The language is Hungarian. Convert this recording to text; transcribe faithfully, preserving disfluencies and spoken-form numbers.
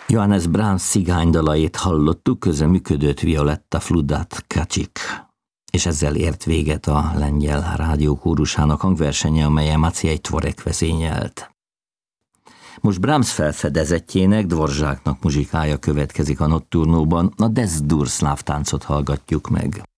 Johannes Brahms cigánydalait hallottuk, közreműködött Violetta Fludat-Kacik, és ezzel ért véget a lengyel rádió kórusának hangversenye, amelyen Maciej Tvorek vezényelt. Most Brahms felfedezettjének, Dvoržáknak muzsikája következik a Notturnóban, a Des Dur szláv táncot hallgatjuk meg.